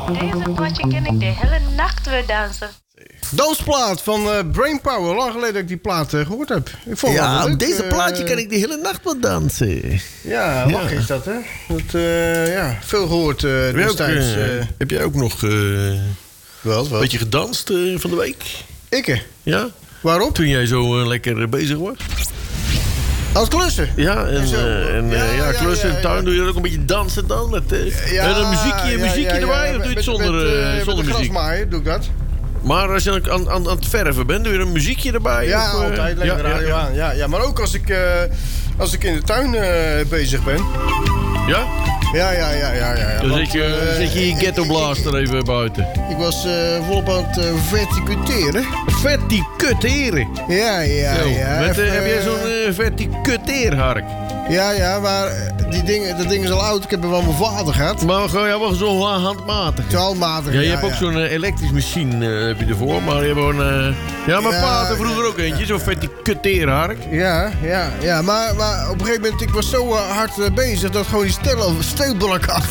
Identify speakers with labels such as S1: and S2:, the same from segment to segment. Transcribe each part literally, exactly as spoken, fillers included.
S1: Deze potje kan ik de hele nacht weer dansen.
S2: Dansplaat van uh, Brainpower. Lang geleden dat ik die plaat uh, gehoord heb. Ik vond
S3: Ja,
S2: het
S3: op
S2: leuk.
S3: deze
S2: Uh,
S3: plaatje kan ik de hele nacht wat dansen.
S2: Ja, lach is dat, hè? Dat, uh, ja, veel gehoord uh,
S3: Heb jij ook,
S2: destijds.
S3: uh,
S2: Uh,
S3: heb jij ook nog uh,
S2: wat,
S3: een
S2: wat?
S3: beetje gedanst uh, van de week?
S2: Ikke.
S3: Ja?
S2: Waarom?
S3: Toen jij zo uh, lekker uh, bezig was?
S2: Als klussen.
S3: Ja, en,
S2: Zo.
S3: uh, en uh,
S2: Ja,
S3: ja,
S2: ja,
S3: klussen
S2: ja,
S3: in de tuin
S2: ja.
S3: doe je ook een beetje dansen dan? Met, uh,
S2: Ja,
S3: met een muziekje,
S2: ja,
S3: muziekje
S2: ja, ja,
S3: erbij?
S2: ja,
S3: Of doe je het
S2: met-
S3: zonder,
S2: met, uh,
S3: uh, zonder
S2: met de
S3: muziek?
S2: grasmaaier doe ik dat.
S3: Maar als je aan, aan, aan het verven bent, doe je er een muziekje erbij?
S2: Ja,
S3: of, uh,
S2: altijd. Lekker
S3: ja,
S2: de radio
S3: ja, ja.
S2: aan. Ja, ja, maar ook als ik, uh, als ik in de tuin uh, bezig ben.
S3: Ja?
S2: Ja, ja, ja, ja. ja, ja.
S3: Dan
S2: Want,
S3: zet je,
S2: uh,
S3: zet je je ghetto blaster even buiten.
S2: Ik was uh, volop aan het uh, verticuteren.
S3: Verticuteren.
S2: Ja, ja,
S3: Zo,
S2: ja.
S3: met, uh,
S2: Even,
S3: heb jij
S2: uh,
S3: zo'n uh, verticuteerhark?
S2: Ja, ja, maar uh, die dingen, dat ding is al oud. Ik heb er wel mijn vader gehad.
S3: Maar gewoon, ja, wel zo'n handmatig.
S2: Taalmatig.
S3: Ja, je hebt ook zo'n uh, elektrisch machine uh, heb je ervoor, maar je hebt gewoon... Uh, ja, mijn
S2: Ja,
S3: pa had er vroeger
S2: ja,
S3: ook eentje, zo'n verticuteerhark.
S2: Ja, ja, ja. Maar, maar op een gegeven moment, ik was zo uh, hard uh, bezig dat gewoon die stel steunbalk af.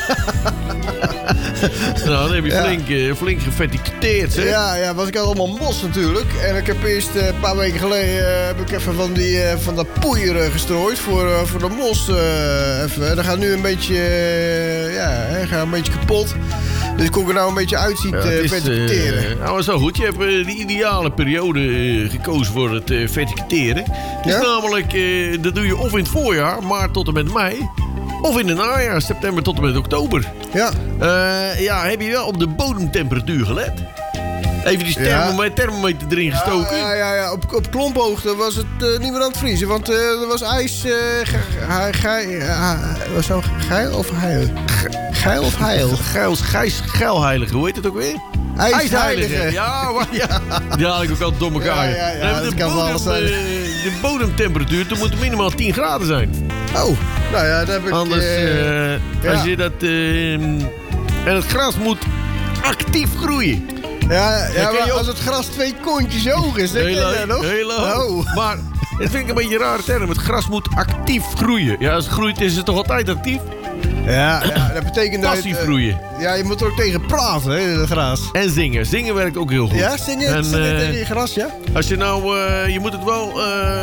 S3: Nou, dan heb je
S2: Ja.
S3: flink, uh, flink geverticuteerd, hè?
S2: Ja, ja, was ik had allemaal mos natuurlijk. En ik heb eerst uh, een paar weken geleden uh, heb ik even van, die, uh, van dat poeier uh, gestrooid voor, uh, voor de mos. Uh, even. Dat gaat nu een beetje, uh, ja, hè, gaat een beetje kapot. Dus ik kon er nou een beetje uitzien
S3: Ja,
S2: te
S3: het is,
S2: verticuteren.
S3: uh, nou, zo goed. Je hebt uh, de ideale periode uh, gekozen voor het uh, verticuteren. Het is
S2: Ja?
S3: namelijk, uh, dat doe je of in het voorjaar, maart tot en met mei. Of in het najaar, september tot en met oktober.
S2: Ja.
S3: Uh, ja, heb je wel op de bodemtemperatuur gelet? Even die
S2: Ja.
S3: thermometer, thermometer erin gestoken.
S2: Ja, ja, ja. Op, op klomphoogte was het uh, niet meer aan het vriezen. Want uh, er was ijs... Uh, ge- ge- ge- uh, was zo geil of heil? Ge- Geil of heil?
S3: Gijs, Gijs Geilheilige, hoe heet het ook weer?
S2: IJsheilige.
S3: Ja, maar, ja. Die haal ik ook altijd door elkaar.
S2: Ja, ja, ja,
S3: Nee, maar
S2: dat
S3: de,
S2: kan wel
S3: bodem,
S2: alles zijn.
S3: eh, de bodemtemperatuur, er moet minimaal tien graden zijn.
S2: Oh, nou ja, dat heb ik...
S3: Anders,
S2: uh,
S3: eh,
S2: ja.
S3: als je dat... eh, en het gras moet actief groeien.
S2: Ja,
S3: Dan
S2: ja
S3: kun je
S2: maar
S3: ook-
S2: als het gras twee kontjes hoog is, dan ken je dat nog?
S3: Heel hoog.
S2: Oh.
S3: Maar dat vind ik een beetje een rare term. Het gras moet actief groeien. Ja, als het groeit is het toch altijd actief?
S2: Ja, ja, dat betekent dat...
S3: Passief
S2: uh,
S3: groeien.
S2: Ja, je moet er ook tegen praten, hè, dat gras.
S3: En zingen. Zingen werkt ook heel goed.
S2: Ja, zingen,
S3: En,
S2: zingen
S3: eh,
S2: tegen je gras, ja?
S3: Als je nou, uh, je moet het wel,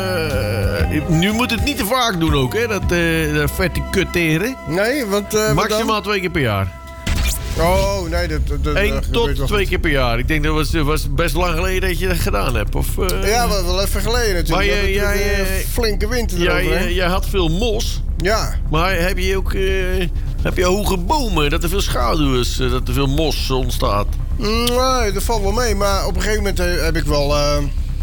S3: uh, nu moet het niet te vaak doen ook, hè, dat, uh, dat verticuteren.
S2: Nee, want... Uh,
S3: Maximaal twee keer per jaar.
S2: Oh, nee, dat... dat, dat
S3: Eén
S2: dat gebeurt
S3: tot
S2: wel
S3: twee
S2: goed.
S3: keer per jaar. Ik denk dat was, was best lang geleden dat je dat gedaan hebt. Of, uh,
S2: Ja, wel, wel even geleden natuurlijk.
S3: Maar
S2: We
S3: je-
S2: hadden
S3: jij,
S2: natuurlijk een
S3: eh,
S2: flinke winter
S3: jij,
S2: erover, hè?
S3: jij had veel mos,
S2: Ja.
S3: maar heb je ook uh, heb je hoge bomen, dat er veel schaduw is, uh, dat er veel mos ontstaat?
S2: Mm, Nee, dat valt wel mee. Maar op een gegeven moment eh, heb ik wel... eh,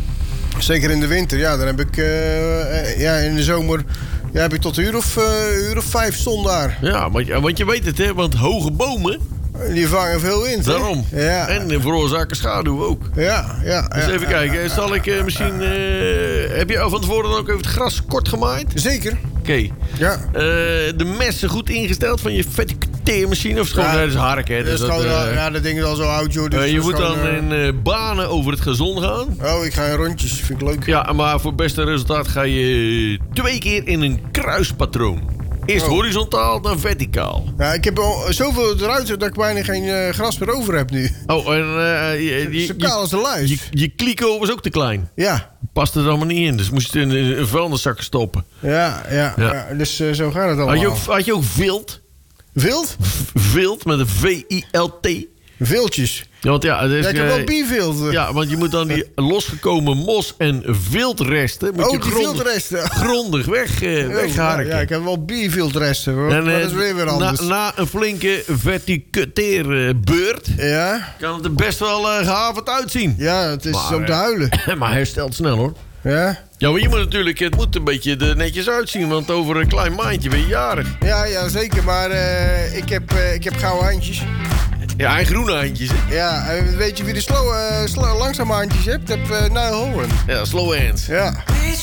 S2: zeker in de winter, ja, dan heb ik... eh, eh, ja, in de zomer... Ja, heb ik tot een uur of, uh, uur of vijf stond daar.
S3: Ja, want, want je weet het, hè, want hoge bomen,
S2: Die vangen veel wind, hè?
S3: daarom.
S2: Ja.
S3: En uh, veroorzaken schaduw ook.
S2: Ja, ja.
S3: Dus
S2: ja,
S3: even kijken, zal ik uh, misschien... Uh, heb je van tevoren dan ook even het gras kort gemaaid?
S2: Zeker.
S3: Oké. Okay.
S2: Ja.
S3: Uh, de messen goed ingesteld van je verticuteermachine? Of is het gewoon,
S2: Ja,
S3: dat is hark, hè?
S2: Dat
S3: Dus
S2: is
S3: dat,
S2: gewoon,
S3: uh,
S2: ja, dat ding is al zo oud, joh. Dus
S3: uh, je
S2: dat is
S3: moet dan
S2: gewoon, uh,
S3: in uh, banen over het gazon gaan.
S2: Oh, ik ga in rondjes. Vind ik leuk.
S3: Ja, maar voor het beste resultaat ga je twee keer in een kruispatroon. Eerst
S2: Oh.
S3: horizontaal, dan verticaal.
S2: Ja, ik heb al zoveel eruit dat ik bijna geen uh, gras meer over heb nu.
S3: Oh, en uh, je, je,
S2: Zo kaal als een luis.
S3: je, je kliko was ook te klein.
S2: Ja.
S3: Past er allemaal niet in, dus moest je het in een vuilniszak stoppen.
S2: Ja, ja,
S3: Ja.
S2: ja. Dus uh, zo gaat het allemaal.
S3: Had je ook, had je ook vilt?
S2: Vilt?
S3: Vilt met een V I L T.
S2: Viltjes.
S3: Ja, want ja, het is,
S2: Ja, ik heb
S3: eh,
S2: wel biervilt.
S3: ja, want je moet dan die losgekomen mos- en viltresten... Moet
S2: Oh,
S3: je
S2: die
S3: grondig,
S2: viltresten.
S3: grondig weg, eh,
S2: Ja,
S3: wegharken.
S2: ja, ik heb wel bierviltresten. Hoor.
S3: En,
S2: Maar
S3: eh,
S2: dat is weer weer anders.
S3: Na, na een flinke verticuteerbeurt
S2: Ja?
S3: kan het er best wel uh, gehavend uitzien.
S2: Ja, het is
S3: Maar,
S2: om te
S3: eh,
S2: huilen.
S3: maar herstelt snel, hoor.
S2: Ja?
S3: Ja, maar je moet natuurlijk... Het moet een beetje er netjes uitzien, want over een klein maandje ben je jarig.
S2: Ja, ja, zeker. Maar uh, ik, heb, uh, ik heb gouden handjes.
S3: Ja, en groene handjes, hè?
S2: Ja, en weet je wie de slow, uh, slow, langzame handjes hebt? Ik heb uh, Niall Horan.
S3: Ja, slow hands.
S2: Ja.